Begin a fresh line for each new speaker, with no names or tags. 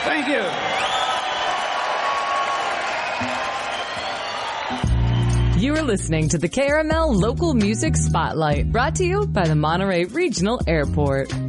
Thank you.
You are listening to the KRML Local Music Spotlight, brought to you by the Monterey Regional Airport.